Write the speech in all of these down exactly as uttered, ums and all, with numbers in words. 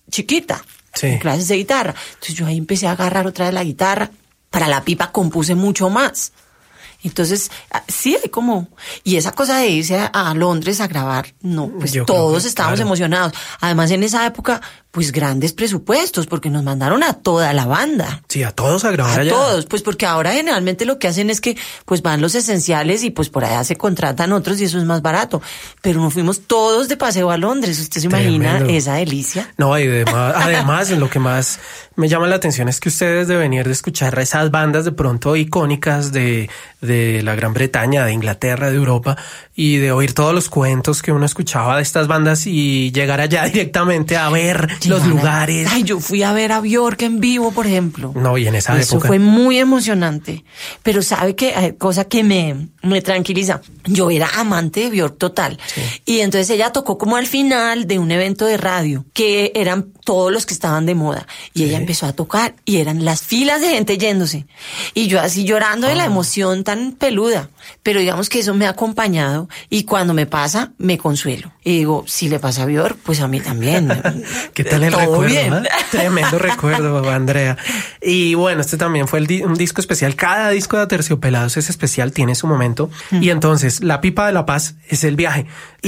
chiquita, sí. en clases de guitarra. Entonces yo ahí empecé a agarrar otra vez la guitarra. Para la pipa compuse mucho más. Entonces, sí hay como... Y esa cosa de irse a, a Londres a grabar, no, pues Yo todos que, estábamos claro. emocionados. Además, en esa época, pues grandes presupuestos, porque nos mandaron a toda la banda. Sí, a todos a grabar A allá. todos, pues porque ahora generalmente lo que hacen es que pues van los esenciales y pues por allá se contratan otros y eso es más barato. Pero nos fuimos todos de paseo a Londres. ¿Usted se imagina Tremendo. esa delicia? No, y además, además lo que más me llama la atención es que ustedes de venir de escuchar esas bandas de pronto icónicas de, de la Gran Bretaña, de Inglaterra, de Europa, y de oír todos los cuentos que uno escuchaba de estas bandas y llegar allá directamente a ver los lugares. Ay, yo fui a ver a Björk en vivo, por ejemplo. No, y en esa Eso época. fue muy emocionante. Pero ¿sabe qué? Hay cosa que me, me tranquiliza. Yo era amante de Björk total. Sí. Y entonces ella tocó como al final de un evento de radio, que eran todos los que estaban de moda. Y Sí. ella empezó a tocar y eran las filas de gente yéndose. Y yo así llorando de la emoción tan peluda. Pero digamos que eso me ha acompañado y cuando me pasa, me consuelo. Y digo, si le pasa a Björk, pues a mí también. ¿Qué tal el Todo recuerdo? bien. ¿Eh? Tremendo recuerdo, Andrea. Y bueno, este también fue el di- un disco especial. Cada disco de Aterciopelados es especial, tiene su momento. Mm. Y entonces, La Pipa de la Paz es el viaje.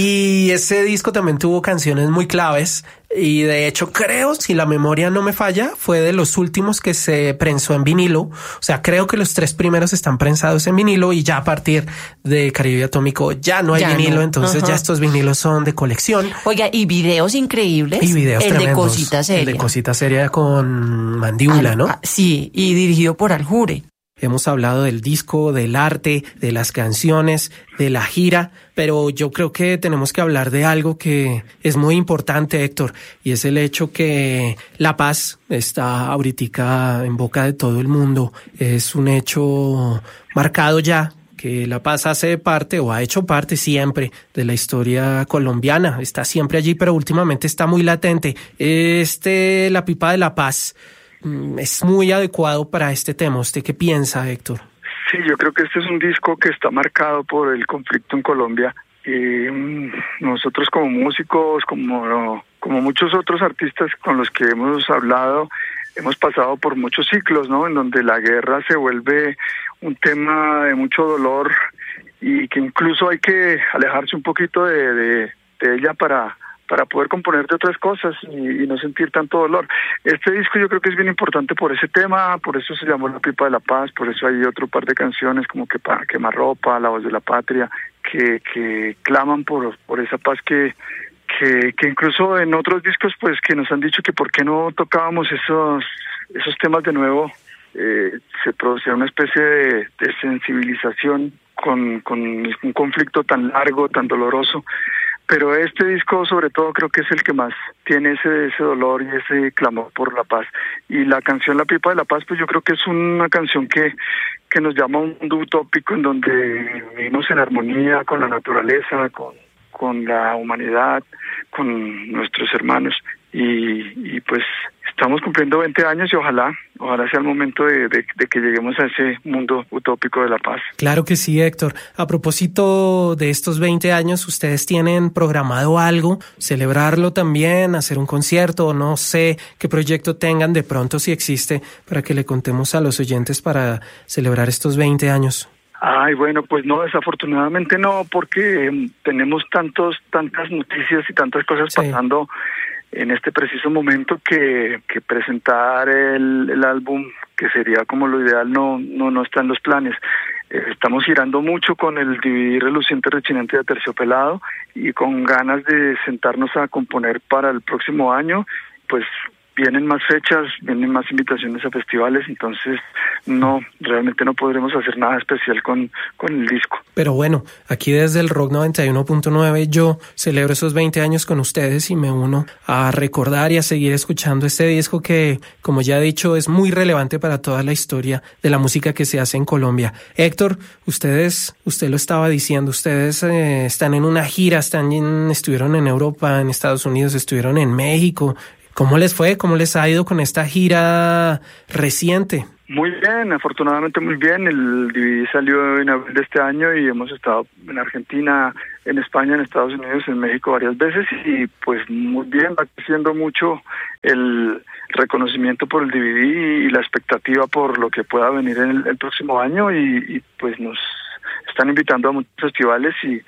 Y ese disco también tuvo canciones muy claves. Y de hecho creo, si la memoria no me falla, fue de los últimos que se prensó en vinilo. O sea, creo que los tres primeros están prensados en vinilo y ya a partir de Caribe Atómico ya no hay Ya vinilo. no. Entonces, Ajá. ya estos vinilos son de colección. Oiga, y videos increíbles. Y videos el tremendos. de Cosita Seria. El de Cosita Seria con Mandíbula, Al- ¿no? ah, sí, y dirigido por Aljure. Hemos hablado del disco, del arte, de las canciones, de la gira, pero yo creo que tenemos que hablar de algo que es muy importante, Héctor, y es el hecho que la paz está ahorita en boca de todo el mundo. Es un hecho marcado ya, que la paz hace parte o ha hecho parte siempre de la historia colombiana. Está siempre allí, pero últimamente está muy latente. Este, La Pipa de la Paz, es muy adecuado para este tema. ¿Usted qué piensa, Héctor? Sí, yo creo que este es un disco que está marcado por el conflicto en Colombia y um, nosotros como músicos, como, como muchos otros artistas con los que hemos hablado, hemos pasado por muchos ciclos, ¿no? En donde la guerra se vuelve un tema de mucho dolor y que incluso hay que alejarse un poquito de, de, de ella para... para poder componer de otras cosas y, y no sentir tanto dolor. Este disco yo creo que es bien importante por ese tema, por eso se llamó La Pipa de la Paz, por eso hay otro par de canciones como que Quemarropa, La Voz de la Patria, que, que claman por, por esa paz que, que, que incluso en otros discos pues que nos han dicho que por qué no tocábamos esos, esos temas de nuevo, eh, se producía una especie de, de sensibilización con, con un conflicto tan largo, tan doloroso. Pero este disco sobre todo creo que es el que más tiene ese, ese dolor y ese clamor por la paz. Y la canción La Pipa de la Paz, pues yo creo que es una canción que, que nos llama a un mundo utópico en donde vivimos en armonía con la naturaleza, con, con la humanidad, con nuestros hermanos. Y, y pues estamos cumpliendo veinte años y ojalá, ojalá sea el momento de, de, de que lleguemos a ese mundo utópico de la paz. Claro que sí, Héctor. A propósito de estos veinte años, ¿ustedes tienen programado algo? ¿Celebrarlo también? ¿Hacer un concierto? No sé qué proyecto tengan de pronto, si existe, para que le contemos a los oyentes para celebrar estos veinte años. Ay, bueno, pues no, desafortunadamente no, porque eh, tenemos tantos, tantas noticias y tantas cosas Sí. pasando en este preciso momento que, que presentar el, el álbum, que sería como lo ideal, no no no está en los planes. Eh, estamos girando mucho con el D V D reluciente rechinante de Aterciopelado y con ganas de sentarnos a componer para el próximo año, pues vienen más fechas, vienen más invitaciones a festivales, entonces no, realmente no podremos hacer nada especial con, con el disco. Pero bueno, aquí desde el Rock noventa y uno punto nueve yo celebro esos veinte años con ustedes y me uno a recordar y a seguir escuchando este disco que, como ya he dicho, es muy relevante para toda la historia de la música que se hace en Colombia. Héctor, ustedes, usted lo estaba diciendo, ustedes eh, están en una gira, están en, estuvieron en Europa, en Estados Unidos, estuvieron en México. ¿Cómo les fue? ¿Cómo les ha ido con esta gira reciente? Muy bien, afortunadamente muy bien. El D V D salió en abril de este año y hemos estado en Argentina, en España, en Estados Unidos, en México varias veces y pues muy bien, va creciendo mucho el reconocimiento por el D V D y la expectativa por lo que pueda venir en el, el próximo año y, y pues nos están invitando a muchos festivales y,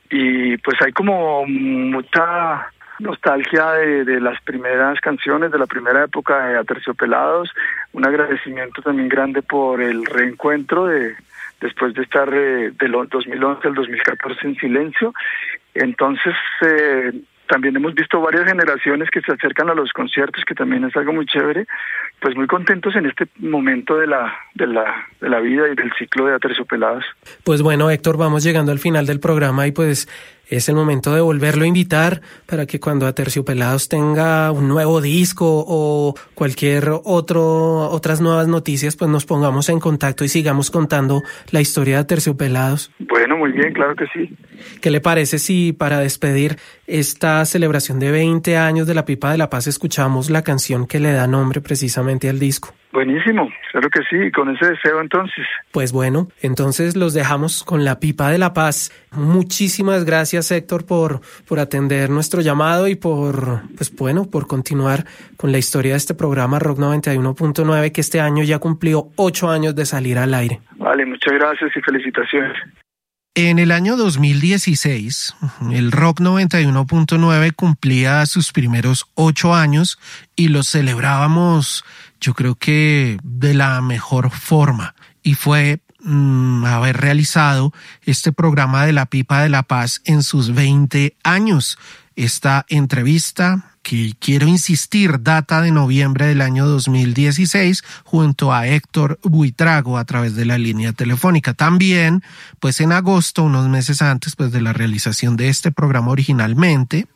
y pues hay como mucha nostalgia de, de las primeras canciones, de la primera época de Aterciopelados, un agradecimiento también grande por el reencuentro de después de estar eh, del dos mil once al dos mil catorce en silencio. Entonces eh, también hemos visto varias generaciones que se acercan a los conciertos, que también es algo muy chévere, pues muy contentos en este momento de la de la de la vida y del ciclo de Aterciopelados. Pues bueno, Héctor, vamos llegando al final del programa y pues es el momento de volverlo a invitar para que cuando Aterciopelados tenga un nuevo disco o cualquier otro otras nuevas noticias, pues nos pongamos en contacto y sigamos contando la historia de Aterciopelados. Bueno, muy bien, claro que sí. ¿Qué le parece si para despedir esta celebración de veinte años de La Pipa de la Paz escuchamos la canción que le da nombre precisamente al disco? Buenísimo, claro que sí, con ese deseo entonces. Pues bueno, entonces los dejamos con La Pipa de la Paz. Muchísimas gracias, Héctor, por, por atender nuestro llamado y por, pues bueno, por continuar con la historia de este programa Rock noventa y uno punto nueve, que este año ya cumplió ocho años de salir al aire. Vale, muchas gracias y felicitaciones. En el año dos mil dieciséis, el Rock noventa y uno punto nueve cumplía sus primeros ocho años y los celebrábamos, yo creo que de la mejor forma. Y fue mmm, haber realizado este programa de La Pipa de la Paz en sus veinte años. Esta entrevista, que quiero insistir, data de noviembre del año dos mil dieciséis, junto a Héctor Buitrago a través de la línea telefónica. También, pues en agosto, unos meses antes pues de la realización de este programa originalmente,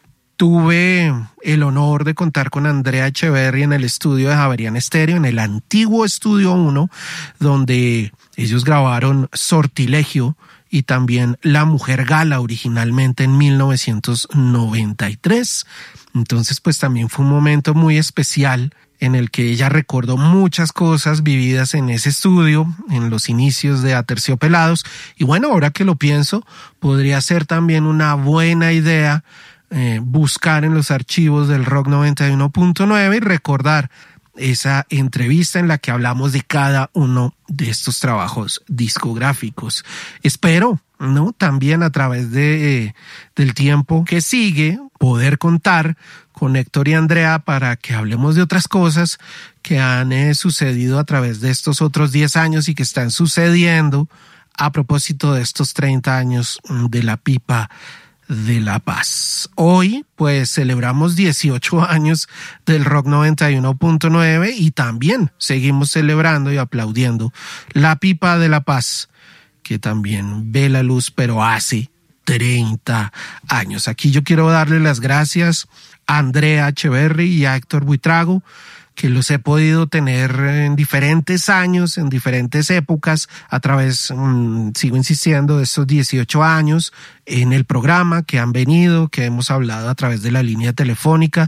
tuve el honor de contar con Andrea Echeverry en el estudio de Javerian Estéreo, en el antiguo Estudio uno, donde ellos grabaron Sortilegio y también La Mujer Gala originalmente en mil novecientos noventa y tres. Entonces pues también fue un momento muy especial en el que ella recordó muchas cosas vividas en ese estudio, en los inicios de Aterciopelados. Y bueno, ahora que lo pienso, podría ser también una buena idea eh, buscar en los archivos del Rock noventa y uno punto nueve y recordar esa entrevista en la que hablamos de cada uno de estos trabajos discográficos. Espero, ¿no?, también a través de eh, del tiempo que sigue poder contar con Héctor y Andrea para que hablemos de otras cosas que han eh, sucedido a través de estos otros diez años y que están sucediendo a propósito de estos treinta años de La Pipa de la Paz. Hoy pues celebramos dieciocho años del Rock noventa y uno punto nueve y también seguimos celebrando y aplaudiendo La Pipa de la Paz, que también ve la luz pero hace treinta años. Aquí yo quiero darle las gracias a Andrea Echeverry y a Héctor Buitrago, que los he podido tener en diferentes años, en diferentes épocas, a través, mmm, sigo insistiendo, de estos dieciocho años en el programa, que han venido, que hemos hablado a través de la línea telefónica,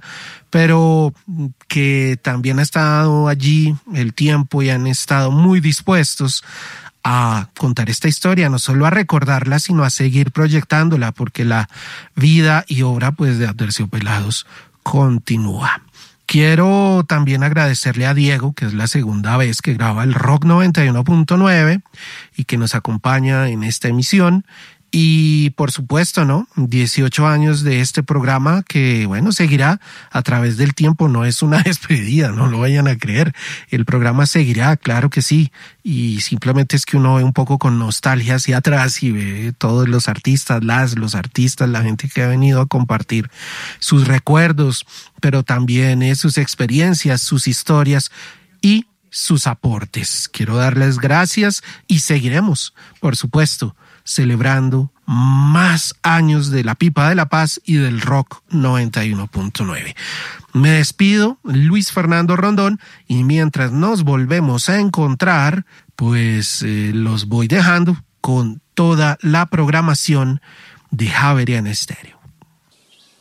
pero que también ha estado allí el tiempo y han estado muy dispuestos a contar esta historia, no solo a recordarla, sino a seguir proyectándola, porque la vida y obra pues de Aterciopelados continúa. Quiero también agradecerle a Diego, que es la segunda vez que graba el Rock noventa y uno punto nueve y que nos acompaña en esta emisión. Y por supuesto, ¿no?, dieciocho años de este programa que, bueno, seguirá a través del tiempo. No es una despedida, no lo vayan a creer. El programa seguirá, claro que sí. Y simplemente es que uno ve un poco con nostalgia hacia atrás y ve todos los artistas, las, los artistas, la gente que ha venido a compartir sus recuerdos, pero también eh, sus experiencias, sus historias y sus aportes. Quiero darles gracias y seguiremos, por supuesto, celebrando más años de La Pipa de la Paz y del Rock noventa y uno punto nueve. Me despido, Luis Fernando Rondón, y mientras nos volvemos a encontrar, pues eh, los voy dejando con toda la programación de Javerian Estéreo.